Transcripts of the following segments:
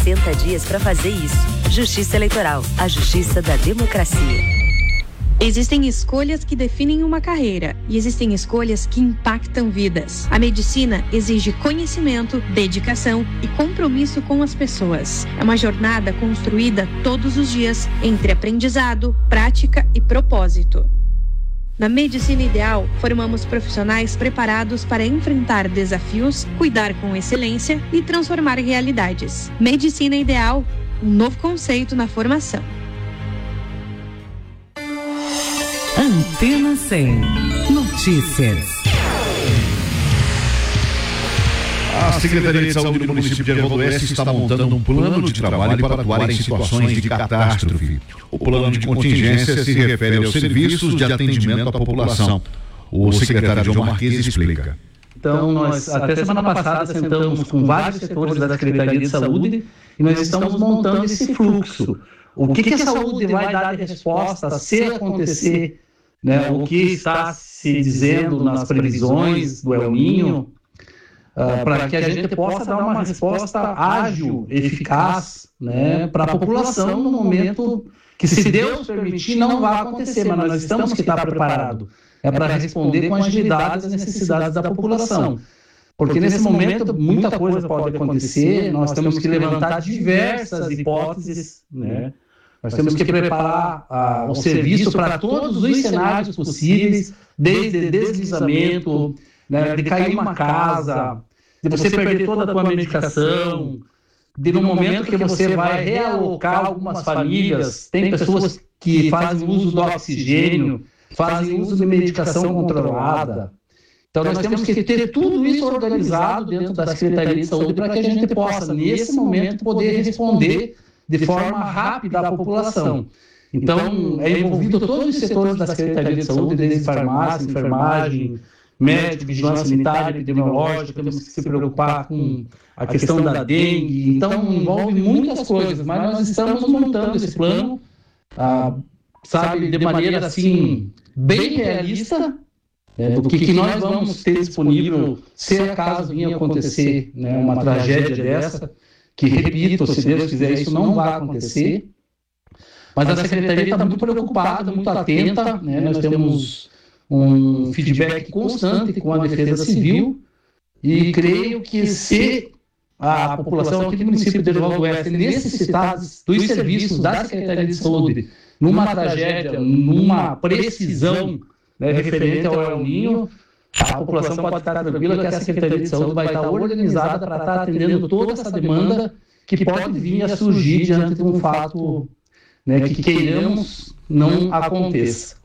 60 dias para fazer isso. Justiça Eleitoral, a justiça da democracia. Existem escolhas que definem uma carreira e existem escolhas que impactam vidas. A medicina exige conhecimento, dedicação e compromisso com as pessoas. É uma jornada construída todos os dias entre aprendizado, prática e propósito. Na Medicina Ideal, formamos profissionais preparados para enfrentar desafios, cuidar com excelência e transformar realidades. Medicina Ideal, um novo conceito na formação. Antena 100 Notícias. A Secretaria de Saúde do município de Erval do Oeste está montando um plano de trabalho para atuar em situações de catástrofe. O plano de contingência se refere aos serviços de atendimento à população. O secretário João Marques explica. Então, nós até semana passada sentamos com vários setores da Secretaria de Saúde e nós estamos montando esse fluxo. O que a saúde vai dar de resposta se acontecer, né, o que está se dizendo nas previsões do El Niño, para que a gente possa dar uma resposta ágil, eficaz, né, para a população no momento que, se Deus permitir, não vai acontecer, mas nós estamos que estar preparados. É para responder com agilidade às necessidades da população. Porque nesse momento muita coisa pode acontecer, nós temos que levantar diversas hipóteses, né? Nós temos que preparar o serviço para todos os cenários possíveis, desde deslizamento, né, de cair uma casa, de você perder toda a tua medicação, de no momento que você vai realocar algumas famílias, tem pessoas que fazem uso do oxigênio, fazem uso de medicação controlada. Então nós temos que ter tudo isso organizado dentro da Secretaria de Saúde para que a gente possa, nesse momento, poder responder de forma rápida à população. Então, é envolvido todos os setores da Secretaria de Saúde, desde farmácia, enfermagem, médico, vigilância sanitária, epidemiológica, temos que se preocupar com a questão da dengue. Então, envolve muitas coisas, mas nós estamos montando esse plano, sabe, de maneira, assim, bem realista, do que nós vamos ter disponível se acaso vir acontecer, né, uma tragédia dessa, que, repito, se Deus quiser, isso não vai acontecer. Mas a Secretaria está muito preocupada, muito atenta, né? Nós temos um feedback constante com a Defesa Civil e creio que se a população aqui do município de Erval do Oeste necessitar dos serviços da Secretaria de Saúde numa tragédia, numa precisão, né, referente ao El Niño, a população pode estar tranquila que a Secretaria de Saúde vai estar organizada para estar atendendo toda essa demanda que pode vir a surgir diante de um fato, né, que queiramos não aconteça.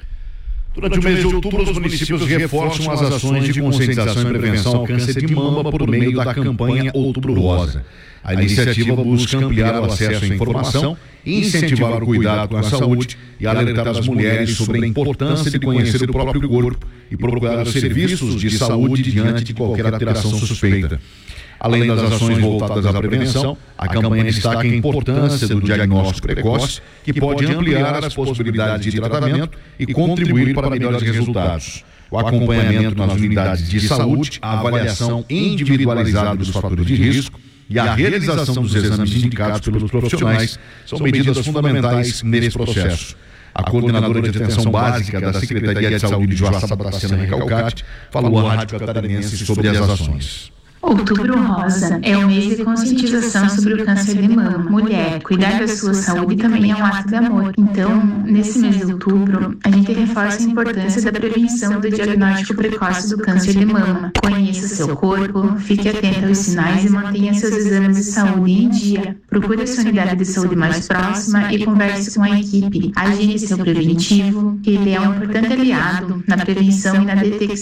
Durante o mês de outubro, os municípios reforçam as ações de conscientização e prevenção ao câncer de mama por meio da campanha Outubro Rosa. A iniciativa busca ampliar o acesso à informação, incentivar o cuidado com a saúde e alertar as mulheres sobre a importância de conhecer o próprio corpo e procurar os serviços de saúde diante de qualquer alteração suspeita. Além das ações voltadas à prevenção, a campanha destaca a importância do diagnóstico precoce, que pode ampliar as possibilidades de tratamento e contribuir para melhores resultados. O acompanhamento nas unidades de saúde, a avaliação individualizada dos fatores de risco e a realização dos exames indicados pelos profissionais são medidas fundamentais nesse processo. A coordenadora de atenção básica da Secretaria de Saúde de Joaçaba, Tassiana Recalcati, falou à Rádio Catarinense sobre as ações. Outubro Rosa é um mês de conscientização sobre o câncer de mama. Mulher, cuidar da sua saúde também é um ato de amor. Então, nesse mês de outubro, a gente reforça a importância da prevenção do diagnóstico precoce do câncer de mama. Conheça seu corpo, fique atento aos sinais e mantenha seus exames de saúde em dia. Procure a sua unidade de saúde mais próxima e converse com a equipe. Agende seu preventivo, que ele é um importante aliado na prevenção e na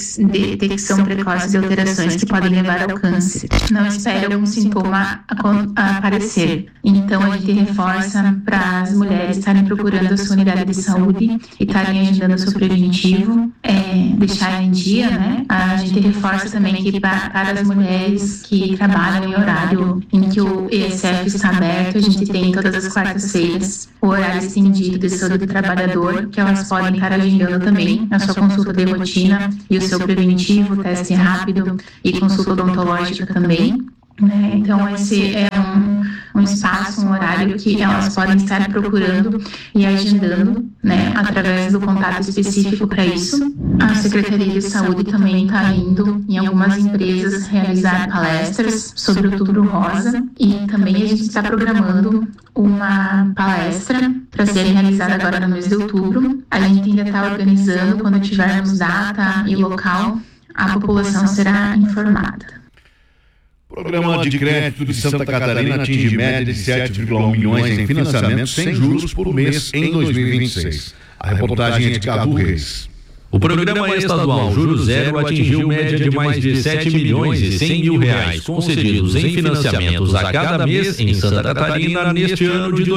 detecção precoce de alterações que podem levar ao câncer. Não espere algum sintoma aparecer. Então, a gente reforça para as mulheres estarem procurando a sua unidade de saúde e estarem agendando o seu preventivo, deixar em dia, né? A gente reforça também que para as mulheres que trabalham em horário em que o ESF está aberto, a gente tem todas as quartas-feiras o horário estendido de saúde do trabalhador, que elas podem estar agendando também a sua consulta de rotina e o seu preventivo, teste rápido e consulta odontológica também, né? Então esse é um trabalho que elas podem estar procurando e agendando, né, através do contato específico para isso. A Secretaria de Saúde também está indo em algumas empresas realizar palestras sobre o Outubro Rosa, e também a gente está programando uma palestra para ser realizada agora no mês de outubro. A gente ainda está organizando, quando tivermos data e local, a população será informada. O programa de crédito de Santa Catarina atinge média de 7,1 milhões em financiamento sem juros por mês em 2026. A reportagem é de Cadu Reis. O programa estadual Juros Zero atingiu média de mais de 7 milhões e 100 mil reais concedidos em financiamentos a cada mês em Santa Catarina neste ano de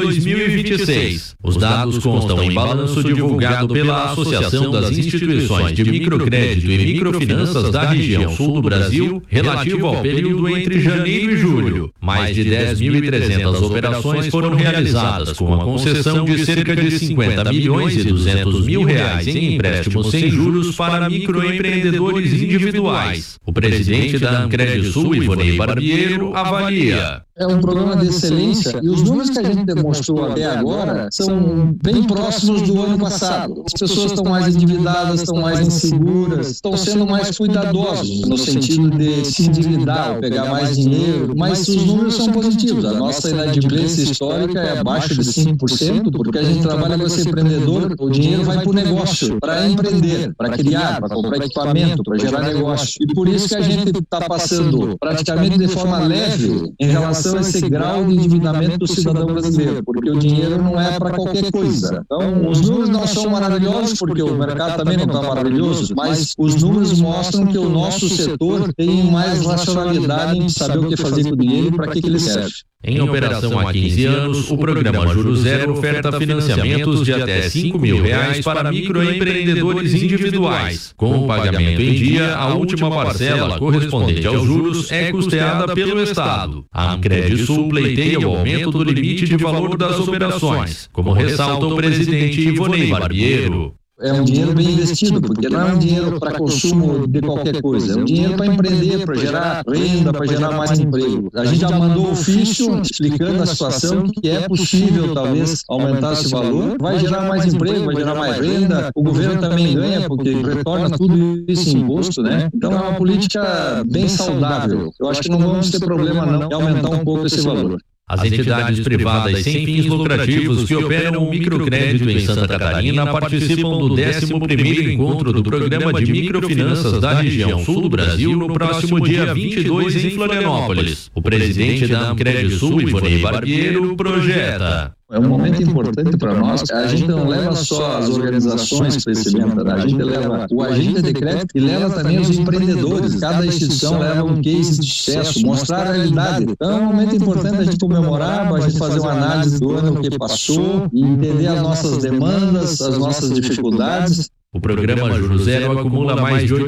2026. Os dados constam em balanço divulgado pela Associação das Instituições de Microcrédito e Microfinanças da região sul do Brasil, relativo ao período entre janeiro e julho. Mais de 10.300 operações foram realizadas com a concessão de cerca de 50 milhões e 200 mil reais em empréstimos sem juros para microempreendedores individuais. O presidente da Ancredsul, Ivonei Barbiero, avalia. É um programa de excelência e os números que a gente demonstrou até agora são bem próximos do ano passado. As pessoas estão mais endividadas, estão mais inseguras, estão sendo mais cuidadosos no sentido de se endividar ou pegar mais dinheiro, mas os números são positivos. A nossa inadimplência histórica é abaixo de 5%, porque a gente trabalha com esse empreendedor, o dinheiro vai para o negócio, para empreender, para criar, para comprar equipamento, para gerar negócio. E por isso que a gente está passando praticamente de forma leve em relação a esse grau de endividamento do cidadão brasileiro, porque o dinheiro não é para qualquer coisa. Então, os números não são maravilhosos, porque o mercado também não está maravilhoso, mas os números mostram que o nosso setor tem mais racionalidade em saber o que fazer com o dinheiro e para que ele serve. Em operação há 15 anos, o programa Juros Zero oferta financiamentos de até 5 mil reais para microempreendedores individuais. Com o pagamento em dia, a última parcela correspondente aos juros é custeada pelo Estado. A Ancredsul pleiteia o aumento do limite de valor das operações, como ressalta o presidente Ivonei Barbiero. É um dinheiro bem investido, porque não é um dinheiro para consumo de qualquer coisa, é um dinheiro para empreender, para gerar renda, para gerar mais emprego. A gente já mandou ofício explicando a situação que é possível talvez aumentar esse valor, vai gerar mais emprego, vai gerar mais renda, o governo também ganha porque retorna tudo isso em imposto, né? Então é uma política bem saudável. Eu acho que não vamos ter problema não de aumentar um pouco esse valor. As entidades privadas sem fins lucrativos que operam o microcrédito em Santa Catarina participam do 11º encontro do Programa de Microfinanças da região sul do Brasil no próximo dia 22 em Florianópolis. O presidente da Ancredsul, Ivonei Barbiero, projeta. É um momento importante para nós. A gente não leva só as organizações para esse evento, a gente leva o agente de crédito e leva também os empreendedores. Cada instituição leva um case de sucesso, mostrar a realidade. Então é um momento importante a gente comemorar, a gente fazer uma análise do ano que passou e entender as nossas demandas, as nossas dificuldades. O programa Juros Zero acumula mais de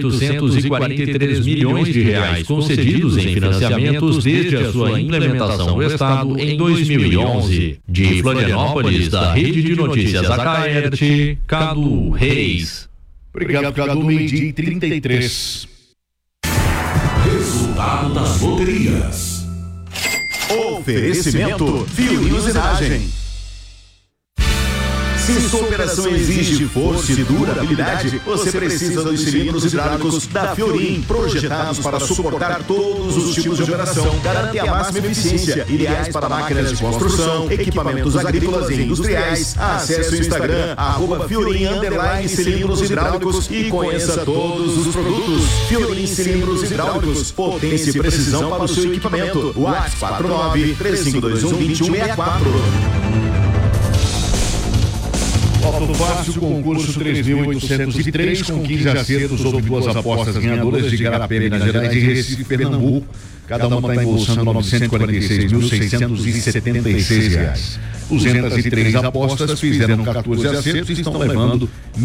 843 milhões de reais concedidos em financiamentos desde a sua implementação no Estado em 2011. De Florianópolis, da Rede de Notícias Acaerte, Cadu Reis. Obrigado, Cadu. Meio-dia 33. Resultado das loterias. Oferecimento Fiorim Usinagem. Se sua operação exige força e durabilidade, você precisa dos cilindros hidráulicos da Fiorim, projetados para suportar todos os tipos de operação, garantem a máxima eficiência, ideais para máquinas de construção, equipamentos agrícolas e industriais. Acesse o Instagram, @Fiorim_cilindros hidráulicos e conheça todos os produtos. Fiorim Cilindros Hidráulicos, potência e precisão para o seu equipamento. WhatsApp 49-3521-2164. Auto Fácil, concurso 3.803, com 15 acertos sobre 2 apostas ganhadoras de Igarapé, Minas Gerais e Recife, Pernambuco. Cada uma está embolsando R$ 946.676. 203 apostas fizeram 14 acertos e estão levando R$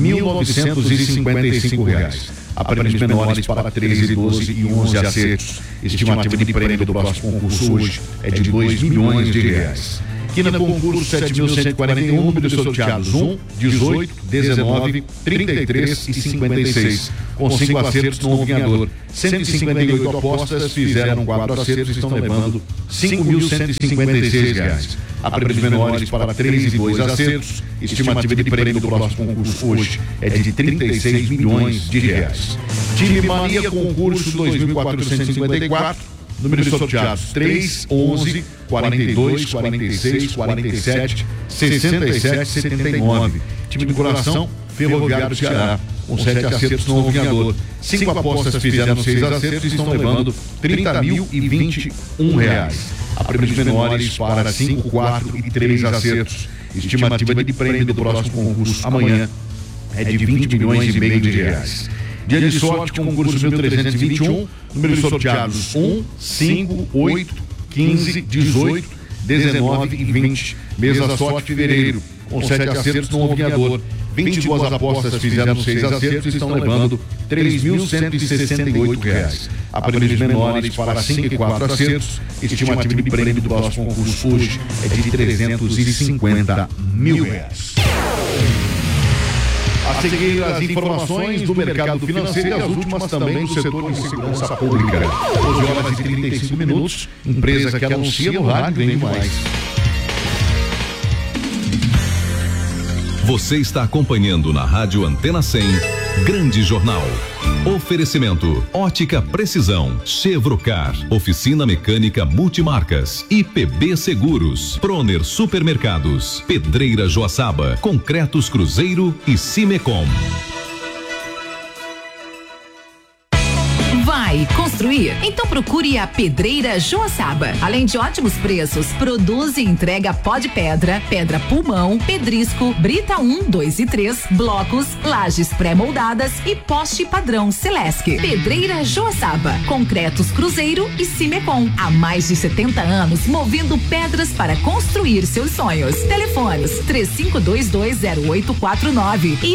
1.955. Há prêmios menores para 13, 12 e 11 acertos. Estimativa de prêmio do próximo concurso hoje é de R$ 2 milhões. Quina concurso 7.141, números sorteados 1, 18, 19, 33 e 56. Com 5 acertos no ganhador. 158 apostas, fizeram 4 acertos e estão levando R$ 5.156. Há prêmios menores para 3 e 2 acertos. Estimativa de prêmio do próximo concurso hoje é de R$ 36 milhões. Time Mania concurso 2.454. Números sorteados 3, 11, 42, 46, 47, 67, 79. Time de coração, Ferroviário do Ceará, com 7 acertos no ganhador. 5 apostas fizeram 6 acertos e estão levando R$ 30.021. Há prêmios menores para 5, 4 e 3 acertos. Estimativa de prêmio do próximo concurso amanhã é de R$ 20 milhões e meio de reais. Dia de sorte, concurso 1321, números sorteados 1, 5, 8, 15, 18, 19 e 20. Mês da sorte, fevereiro, com 7 acertos no ganhador. 22 apostas fizeram 6 acertos e estão levando R$ 3.168. Há prêmios menores para 5 e 4 acertos. Estimativa de prêmio do próximo concurso hoje é de R$ 350 mil. A seguir, as informações do mercado financeiro e as últimas também do setor de segurança pública. 12h35, empresa que anuncia no rádio vende mais. Você está acompanhando na Rádio Antena 100, Grande Jornal. Oferecimento: Ótica Precisão, Chevrocar, Oficina Mecânica Multimarcas, IPB Seguros, Proner Supermercados, Pedreira Joaçaba, Concretos Cruzeiro e Cimecom. Vai construir? Então procure a Pedreira Joaçaba. Além de ótimos preços, produz e entrega pó de pedra, pedra pulmão, pedrisco, brita 1, 2 e 3, blocos, lajes pré-moldadas e poste padrão Celesc. Pedreira Joaçaba, Concretos Cruzeiro e Cimecom. Há mais de 70 anos movendo pedras para construir seus sonhos. Telefones 35220849 e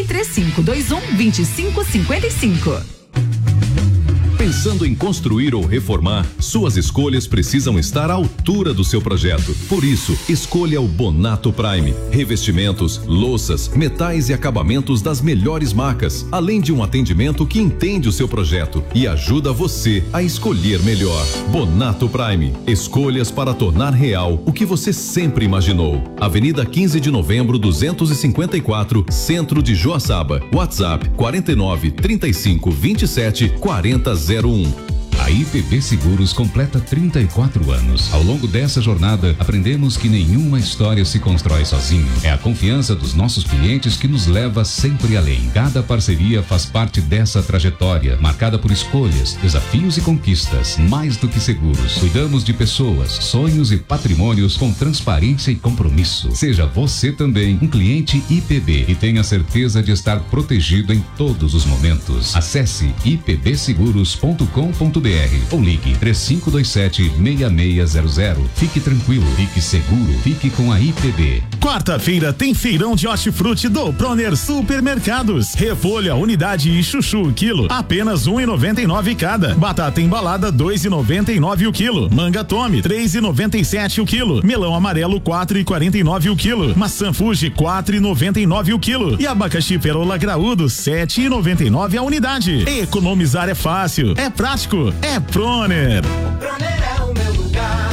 3521-2555. Pensando em construir ou reformar, suas escolhas precisam estar à altura do seu projeto. Por isso, escolha o Bonato Prime. Revestimentos, louças, metais e acabamentos das melhores marcas, além de um atendimento que entende o seu projeto e ajuda você a escolher melhor. Bonato Prime. Escolhas para tornar real o que você sempre imaginou. Avenida 15 de Novembro, 254, Centro de Joaçaba. WhatsApp 49 35 27 40 01. A IPB Seguros completa 34 anos. Ao longo dessa jornada, aprendemos que nenhuma história se constrói sozinho. É a confiança dos nossos clientes que nos leva sempre além. Cada parceria faz parte dessa trajetória, marcada por escolhas, desafios e conquistas. Mais do que seguros, cuidamos de pessoas, sonhos e patrimônios com transparência e compromisso. Seja você também um cliente IPB e tenha certeza de estar protegido em todos os momentos. Acesse ipbseguros.com.br ou ligue 3527-6600. Fique tranquilo, fique seguro, fique com a IPB. Quarta-feira tem feirão de hortifruti do Proner Supermercados. Repolho, unidade e chuchu, quilo, apenas R$1,99 cada. Batata embalada, R$2,99 o quilo. Manga Tome, R$3,97 o quilo. Melão amarelo, R$4,49 o quilo. Maçã Fuji, R$4,99 o quilo. E abacaxi perola graúdo, R$7,99 a unidade. Economizar é fácil, é prático, é Proner. Proner é o meu lugar.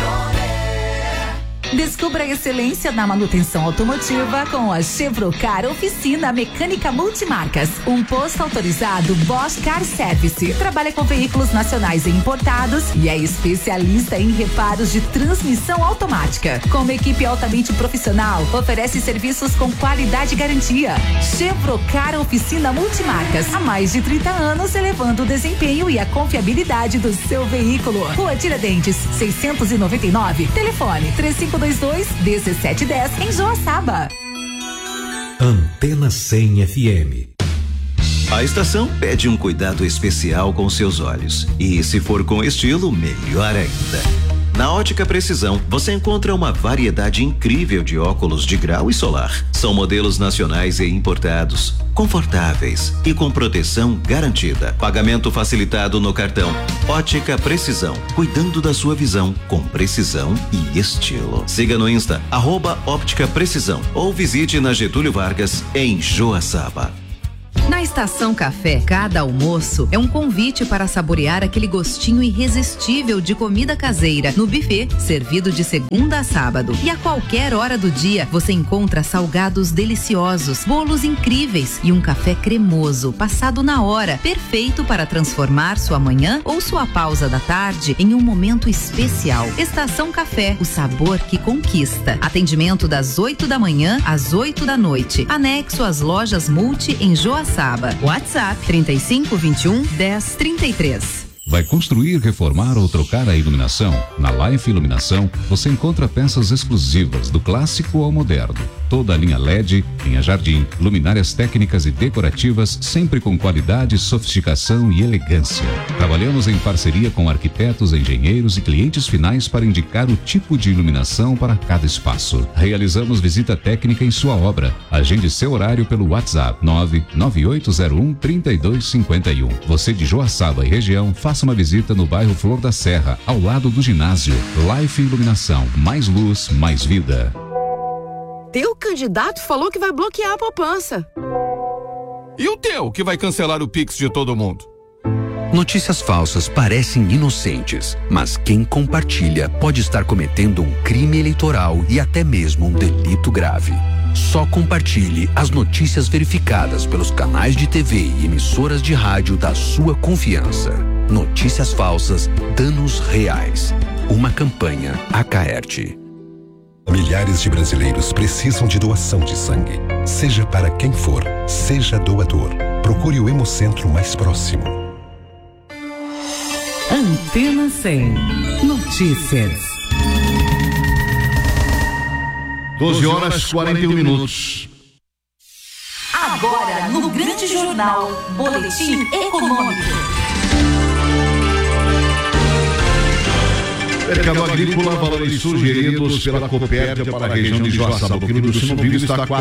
Descubra a excelência na manutenção automotiva com a Chevrocar Oficina Mecânica Multimarcas. Um posto autorizado Bosch Car Service. Trabalha com veículos nacionais e importados e é especialista em reparos de transmissão automática. Com uma equipe altamente profissional, oferece serviços com qualidade e garantia. Chevrocar Oficina Multimarcas. Há mais de 30 anos, elevando o desempenho e a confiabilidade do seu veículo. Rua Tiradentes, 699. Telefone 3522-1710 em Joaçaba. Antena 100 FM. A estação pede um cuidado especial com seus olhos. E se for com estilo, melhor ainda. Na Ótica Precisão, você encontra uma variedade incrível de óculos de grau e solar. São modelos nacionais e importados, confortáveis e com proteção garantida. Pagamento facilitado no cartão. Ótica Precisão, cuidando da sua visão com precisão e estilo. Siga no Insta, @Óptica Precisão, ou visite na Getúlio Vargas, em Joaçaba. Na Estação Café, cada almoço é um convite para saborear aquele gostinho irresistível de comida caseira no buffet, servido de segunda a sábado. E a qualquer hora do dia, você encontra salgados deliciosos, bolos incríveis e um café cremoso, passado na hora, perfeito para transformar sua manhã ou sua pausa da tarde em um momento especial. Estação Café, o sabor que conquista. Atendimento das 8 da manhã às 8 da noite. Anexo às lojas Multi em Joaçaba. WhatsApp 3521 1033. Vai construir, reformar ou trocar a iluminação? Na Life Iluminação, você encontra peças exclusivas do clássico ao moderno. Toda a linha LED, linha jardim, luminárias técnicas e decorativas, sempre com qualidade, sofisticação e elegância. Trabalhamos em parceria com arquitetos, engenheiros e clientes finais para indicar o tipo de iluminação para cada espaço. Realizamos visita técnica em sua obra. Agende seu horário pelo WhatsApp 99801-3251. Você de Joaçaba e região, faça uma visita no bairro Flor da Serra, ao lado do ginásio. Life Iluminação, mais luz, mais vida. Teu candidato falou que vai bloquear a poupança. E o teu, que vai cancelar o Pix de todo mundo? Notícias falsas parecem inocentes, mas quem compartilha pode estar cometendo um crime eleitoral e até mesmo um delito grave. Só compartilhe as notícias verificadas pelos canais de TV e emissoras de rádio da sua confiança. Notícias falsas, danos reais. Uma campanha Acaerte. Milhares de brasileiros precisam de doação de sangue. Seja para quem for, seja doador. Procure o Hemocentro mais próximo. Antena 100. Notícias. 12h41. Agora, no Grande Jornal, Boletim Econômico. Mercado agrícola, valores sugeridos pela Copérdia para a região de Joaçaba. O quilo do sinovilho está R$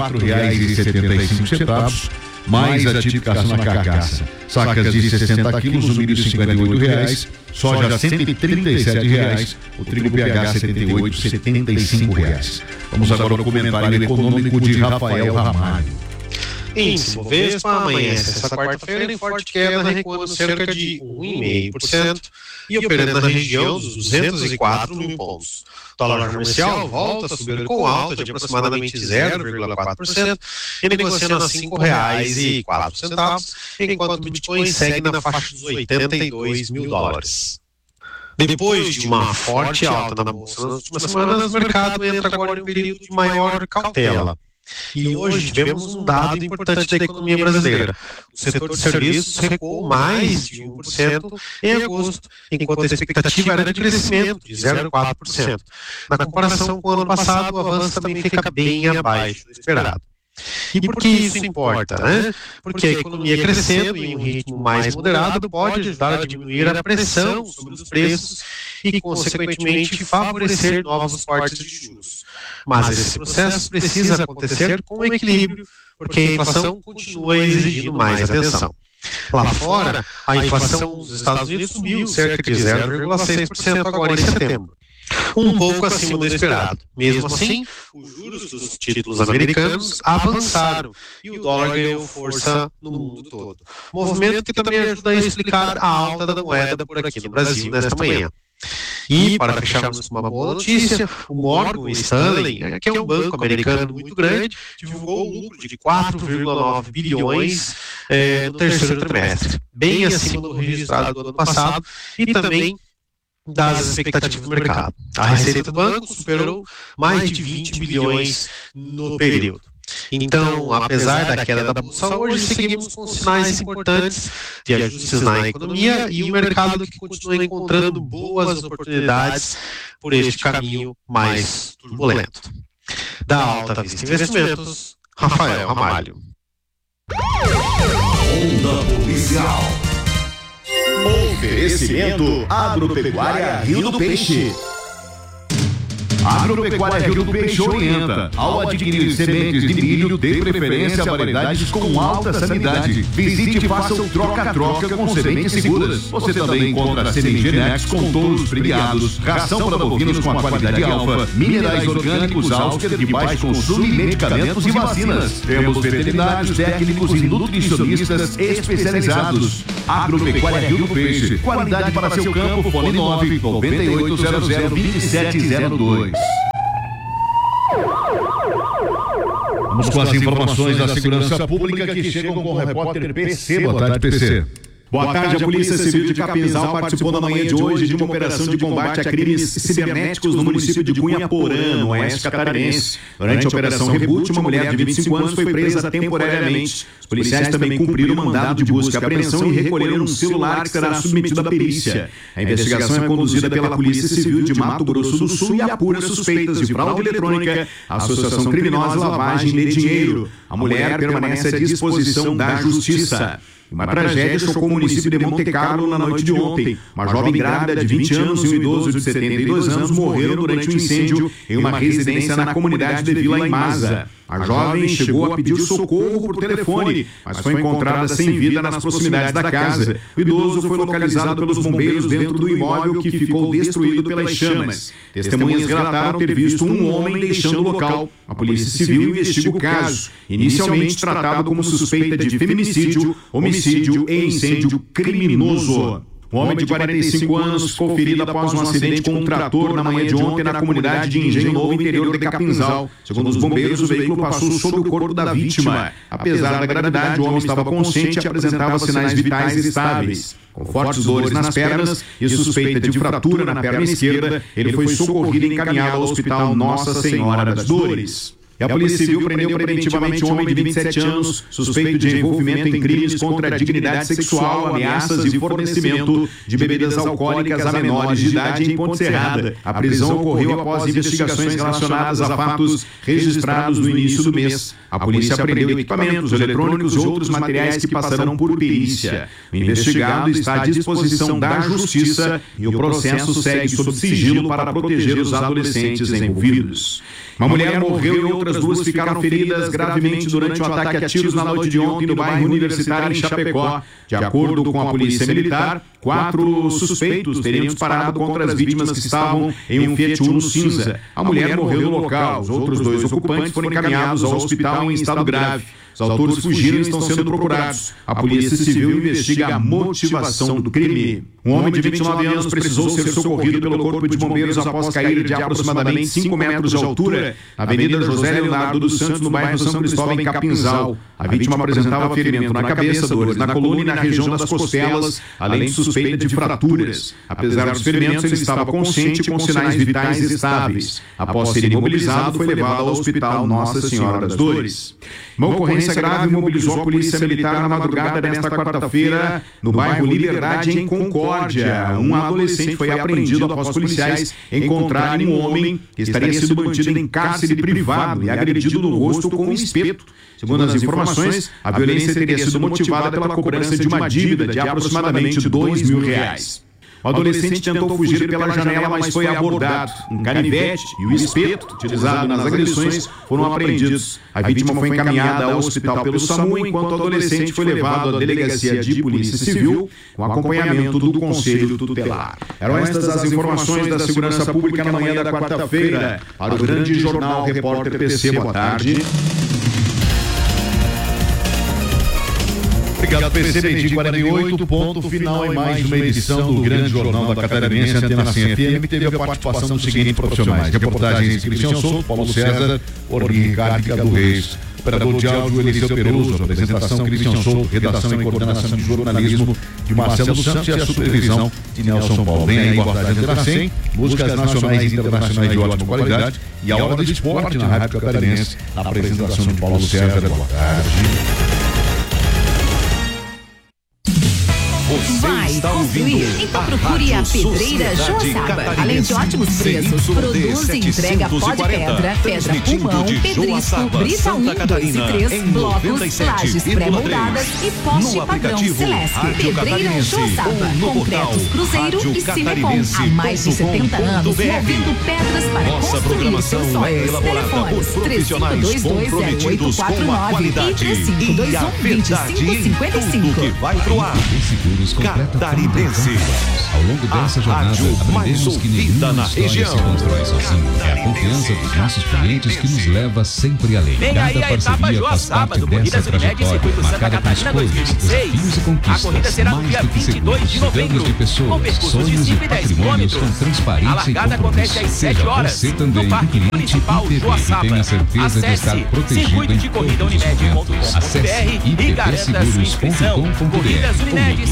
4,75, mais a tipificação na carcaça. Sacas de 60 quilos, o milho R$ 58, soja R$ 137, o trigo PH 78, R$ 75. Vamos agora ao comentário econômico de Rafael Ramalho. Índice Bovespa amanhece essa quarta-feira em forte queda, recuando cerca de 1,5% e operando na região dos 204 mil pontos. O dólar comercial volta a subir com alta de aproximadamente 0,4% e negociando a R$ 5,04, enquanto o Bitcoin segue na faixa dos 82 mil dólares. Depois de uma forte alta na bolsa nas últimas semanas, o mercado entra agora em um período de maior cautela. E hoje tivemos um dado importante da economia brasileira. O setor de serviços recuou mais de 1% em agosto, enquanto a expectativa era de crescimento de 0,4%. Na comparação com o ano passado, o avanço também fica bem abaixo do esperado. E por que isso importa, né? Porque a economia crescendo em um ritmo mais moderado pode ajudar a diminuir a pressão sobre os preços e, consequentemente, favorecer novos cortes de juros. Mas esse processo precisa acontecer com equilíbrio, porque a inflação continua exigindo mais atenção. Lá fora, a inflação nos Estados Unidos subiu cerca de 0,6% agora em setembro, um pouco acima do esperado. Mesmo assim, os juros dos títulos americanos avançaram e o dólar ganhou força no mundo todo. Movimento que também ajuda a explicar a alta da moeda por aqui no Brasil nesta manhã. E, para fecharmos com uma boa notícia, o Morgan Stanley, que é um banco americano muito grande, divulgou um lucro de 4,9 bilhões no terceiro trimestre, bem acima do registrado do ano passado e também das expectativas do mercado. A receita do banco superou mais de 20 bilhões no período. Então, apesar da queda da bolsa, hoje seguimos com sinais importantes de ajustes na economia e o mercado que continua encontrando boas oportunidades por este caminho mais turbulento. Da Alta Vista Investimentos, Rafael Ramalho. Onda Policial. Oferecimento Agropecuária Rio do Peixe. Agropecuária Rio do Peixe orienta. Ao adquirir sementes de milho, dê preferência a variedades com alta sanidade. Visite e faça o troca-troca com sementes seguras. Você também encontra Semigenex com touros premiados, ração para bovinos com a qualidade alfa, minerais orgânicos Auster de baixo consumo e medicamentos e vacinas. Temos veterinários, técnicos e nutricionistas especializados. Agropecuária Rio do Peixe. Qualidade para seu campo. Fone 998002702. Vamos com as informações da segurança pública que chegam com o repórter PC. Boa tarde, PC. Boa tarde, a Polícia Civil de Capinzal participou na manhã de hoje de uma operação de combate a crimes cibernéticos no município de Cunha Porã, no oeste catarinense. Durante a operação Reboot, uma mulher de 25 anos foi presa temporariamente. Os policiais também cumpriram o mandado de busca e apreensão e recolheram um celular que será submetido à perícia. A investigação é conduzida pela Polícia Civil de Mato Grosso do Sul e apura suspeitas de fraude eletrônica, associação criminosa e lavagem de dinheiro. A mulher permanece à disposição da Justiça. Uma tragédia chocou o município de Monte Carlo na noite de ontem. Uma jovem grávida de 20 anos e um idoso de 72 anos morreram durante um incêndio em uma residência na comunidade de Vila Imasa. A jovem chegou a pedir socorro por telefone, mas foi encontrada sem vida nas proximidades da casa. O idoso foi localizado pelos bombeiros dentro do imóvel que ficou destruído pelas chamas. Testemunhas relataram ter visto um homem deixando o local. A Polícia Civil investiga o caso, inicialmente tratado como suspeita de feminicídio, homicídio e incêndio criminoso. Um homem de 45 anos ficou ferido após um acidente com um trator na manhã de ontem na comunidade de Engenho Novo, interior de Capinzal. Segundo os bombeiros, o veículo passou sobre o corpo da vítima. Apesar da gravidade, o homem estava consciente e apresentava sinais vitais estáveis. Com fortes dores nas pernas e suspeita de fratura na perna esquerda, ele foi socorrido e encaminhado ao Hospital Nossa Senhora das Dores. E a Polícia Civil prendeu preventivamente um homem de 27 anos, suspeito de envolvimento em crimes contra a dignidade sexual, ameaças e fornecimento de bebidas alcoólicas a menores de idade em Ponte Serrada. A prisão ocorreu após investigações relacionadas a fatos registrados no início do mês. A polícia apreendeu equipamentos eletrônicos e outros materiais que passarão por perícia. O investigado está à disposição da Justiça e o processo segue sob sigilo para proteger os adolescentes envolvidos. Uma mulher morreu e outras duas ficaram feridas gravemente durante um ataque a tiros na noite de ontem no bairro Universitário em Chapecó. De acordo com a Polícia Militar, 4 suspeitos teriam disparado contra as vítimas que estavam em um Fiat Uno cinza. A mulher morreu no local. Os outros 2 ocupantes foram encaminhados ao hospital em estado grave. Os autores fugiram e estão sendo procurados. A Polícia Civil investiga a motivação do crime. Um homem de 29 anos precisou ser socorrido pelo Corpo de Bombeiros após cair de aproximadamente 5 metros de altura na Avenida José Leonardo dos Santos, no bairro São Cristóvão, em Capinzal. A vítima apresentava ferimento na cabeça, dores na coluna e na região das costelas, além de suspeita de fraturas. Apesar dos ferimentos, ele estava consciente com sinais vitais estáveis. Após ser imobilizado, foi levado ao Hospital Nossa Senhora das Dores. Uma ocorrência grave mobilizou a Polícia Militar na madrugada desta quarta-feira no bairro Liberdade, em Concórdia. Um adolescente foi apreendido após policiais encontrarem um homem que estaria sendo mantido em cárcere privado e agredido no rosto com um espeto. Segundo as informações, a violência teria sido motivada pela cobrança de uma dívida de aproximadamente R$2.000. O adolescente tentou fugir pela janela, mas foi abordado. Um canivete e o espeto utilizado nas agressões foram apreendidos. A vítima foi encaminhada ao hospital pelo SAMU, enquanto o adolescente foi levado à delegacia de Polícia Civil com acompanhamento do Conselho Tutelar. Eram estas as informações da segurança pública na manhã da quarta-feira. Para o Grande Jornal, repórter PC, boa tarde. Obrigado, PC. 20h48, ponto final em mais uma edição do Grande Jornal da Catarinense. Antena 100 FM teve a participação dos seguintes profissionais: reportagens Cristian Souto, Paulo César, Orli Ricardo e Cadu Reis. Operador de áudio Eliseu Peruso, apresentação Cristian Souto, redação e coordenação de jornalismo de Marcelo Santos e a supervisão de Nelson Paulo. Vem aí Guardar Antena 100, músicas nacionais e internacionais de ótima qualidade e a hora de esporte na Rádio Catarinense, na apresentação de Paulo César. Boa tarde. Vai construir. Então procure a Pedreira Joaçaba. Além de ótimos preços, produz e entrega pó de pedra, pedra pulmão, pedrisco, brita 1, 2 e 3, blocos, lajes pré-moldadas e poste padrão Celeste. Pedreira Joaçaba. Concretos Cruzeiro e Cinepom. Há mais de 70 anos movendo pedras para construir seus sonhos. Telefones 3522-0849 e 3521-2555. Que vai pro ar. Seguros completa Catarinense. Ao longo dessa jornada, aprendemos que nenhuma história se constrói sozinho. É a confiança dos nossos clientes que nos leva sempre além. Cada parceria faz parte dessa trajetória, marcada por escolhas, desafios e conquistas. Mais do que seguros, cuidamos de pessoas, sonhos e patrimônios com transparência e compromisso. Seja você também um cliente IPV e tenha certeza de estar protegido em todos os momentos. Acesse ipvseguros.com.br ou ligue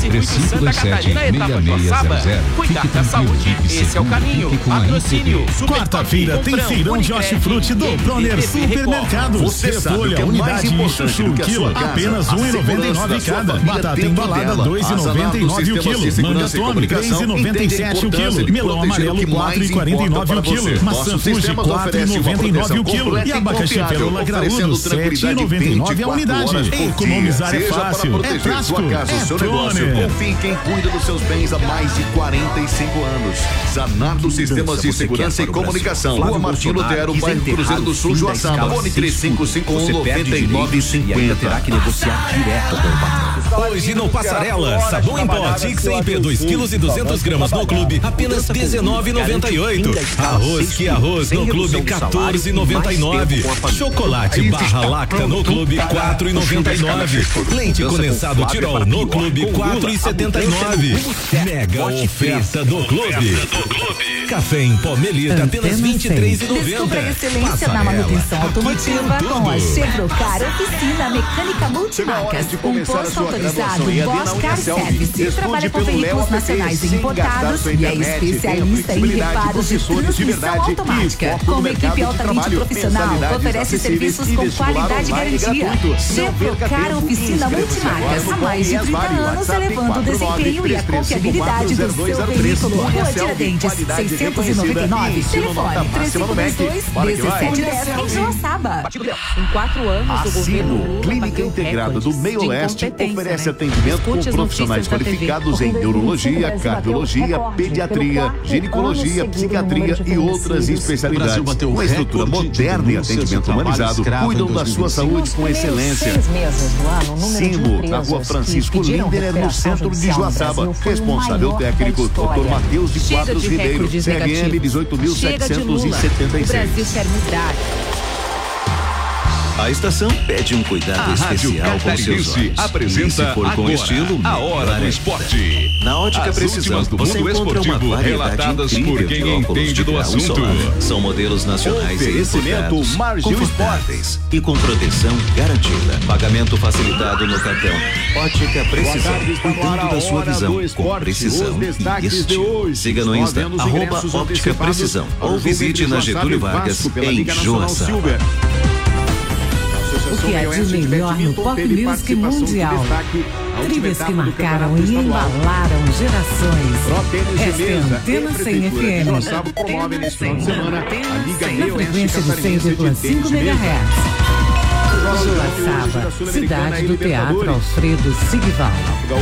3527-6600. Cuidar da saúde, esse é o caminho. Patrocínio. Quarta-feira tem feirão de hortifruti do Proner Supermercados. Repolho, unidade e chuchu, quilo, apenas R$1,99 cada. Batata embalada, R$2,99 o quilo. Manga atômica, R$3,97 o quilo. Melão amarelo, R$4,49 o quilo. Maçã Fuji, R$4,99 o quilo. E abacaxi pérola graúdo, R$7,99 a unidade. Economizar é fácil, é prático, é Proner. Confie em quem cuida dos seus bens há mais de 45 anos. Zanardo Sistemas de Segurança e Comunicação. Rua Martim Lutero, bairro Cruzeiro do Sul, Joaçaba. Fone 3551-9950. E ainda terá que negociar direto com o patrão. Hoje no Passarela, sabão em pó Tixem 2 kg e 200 gramas no clube, apenas R$19,98. Arroz que arroz no clube, R$14,99. Chocolate barra lacta no clube, R$4,99. Leite condensado Tirol no clube, R$4,79. Mega oferta do clube. Café em pó Melita, apenas R$23,90. Descubra a excelência na manutenção automotiva com a Chevrocar Oficina Mecânica Multimarcas. Um posto autorizado Bosch Car Service. Trabalha com veículos nacionais e importados e é especialista em reparos de transmissão automática. Com uma equipe altamente profissional, oferece serviços com qualidade e garantia. Chevrocar Oficina Multimarcas. Há mais de 30 anos elevando o desempenho e a confiabilidade do seu veículo. Rua Tiradentes, 699. Telefone 3522-1710 em Joaçaba. Em 4 anos, o governo Lula Clínica Integrada do Meio Leste oferece atendimento com profissionais qualificados em neurologia, cardiologia, pediatria, ginecologia, psiquiatria e outras especialidades. Uma estrutura moderna e atendimento humanizado cuidam da sua saúde com excelência. Simo, na Rua Francisco Lindener, no centro de Joaçaba. Responsável técnico, Dr. Matheus de Quadros Ribeiro, CRM 18.776. O Brasil quer mudar. A estação pede um cuidado especial com seus olhos. Apresenta e se for com agora estilo, a Hora do Esporte. Na Ótica As Precisão, últimas do você mundo encontra uma esportivo, variedade relatadas por incrível quem de óculos entende de do grau e assunto. solar. São modelos nacionais e Oferecimento importados, Margil confortáveis e com proteção garantida. Pagamento facilitado no cartão. Ótica Precisão, cuidando da sua visão com precisão e estilo. Siga no Insta, @Ótica Precisão, ou visite na Getúlio Vargas, em Joaçaba. O que há de melhor no pop music mundial? Trilhas que marcaram e embalaram gerações. Esta é a Antena 100 FM. Na frequência de 100,5 MHz. Joaçaba, cidade do Teatro Alfredo Sigval.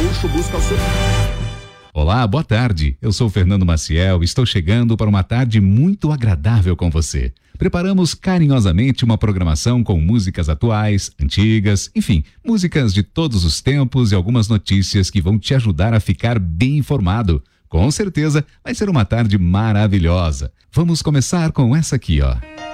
Olá, boa tarde. Eu sou Fernando Maciel e estou chegando para uma tarde muito agradável com você. Preparamos carinhosamente uma programação com músicas atuais, antigas, enfim, músicas de todos os tempos e algumas notícias que vão te ajudar a ficar bem informado. Com certeza vai ser uma tarde maravilhosa. Vamos começar com essa aqui, ó.